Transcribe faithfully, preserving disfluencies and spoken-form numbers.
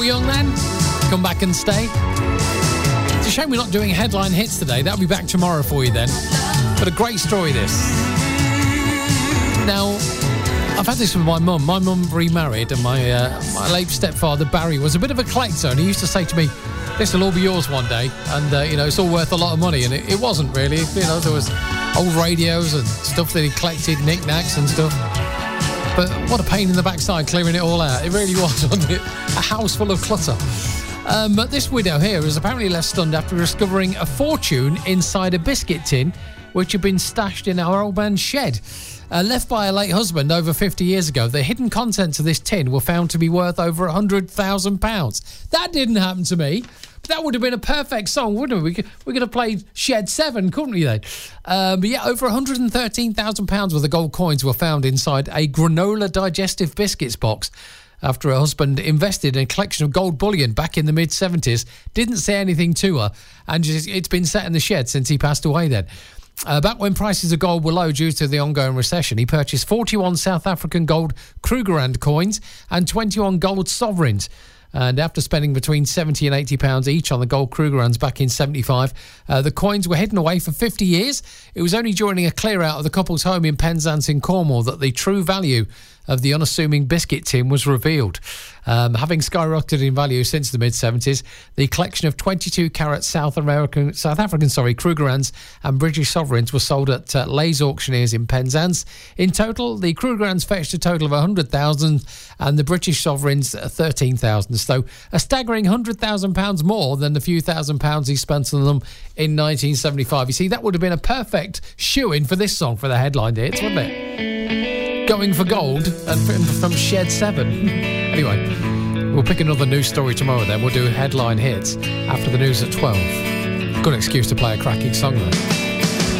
Paul Young then. Come back and stay. It's a shame we're not doing headline hits today. That'll be back tomorrow for you then. But a great story, this. Now, I've had this with my mum. My mum remarried, and my uh, my late stepfather, Barry, was a bit of a collector, and he used to say to me, this will all be yours one day, and, uh, you know, it's all worth a lot of money, and it, it wasn't really. You know, there was old radios and stuff that he collected, knickknacks and stuff. But what a pain in the backside clearing it all out. It really was, wasn't it? A house full of clutter. Um, but this widow here was apparently left stunned after discovering a fortune inside a biscuit tin which had been stashed in our old man's shed. Uh, left by a late husband over fifty years ago, the hidden contents of this tin were found to be worth over one hundred thousand pounds. That didn't happen to me. But that would have been a perfect song, wouldn't we? We could, we could have played Shed seven, couldn't we then? Um, but yeah, over one hundred thirteen thousand pounds worth of gold coins were found inside a granola digestive biscuits box after her husband invested in a collection of gold bullion back in the mid-seventies. Didn't say anything to her, and just, it's been sat in the shed since he passed away then. Uh, back when prices of gold were low due to the ongoing recession, he purchased forty-one South African gold Krugerrand coins and twenty-one gold sovereigns. And after spending between seventy and eighty pounds each on the gold Krugerrands back in seventy-five, uh, the coins were hidden away for fifty years. It was only during a clear-out of the couple's home in Penzance in Cornwall that the true value of the unassuming biscuit tin was revealed. Um, having skyrocketed in value since the mid-seventies, the collection of twenty-two carat South American, South African, sorry, Krugerrands and British sovereigns was sold at uh, Leys Auctioneers in Penzance. In total, the Krugerrands fetched a total of one hundred thousand and the British sovereigns uh, thirteen thousand. So a staggering one hundred thousand pounds more than the few thousand pounds he spent on them in nineteen seventy-five. You see, that would have been a perfect shoe-in for this song for the headline hits, wouldn't it? Going for gold and from, from Shed seven. Anyway, we'll pick another news story tomorrow then. We'll do headline hits after the news at twelve. Good excuse to play a cracking song though.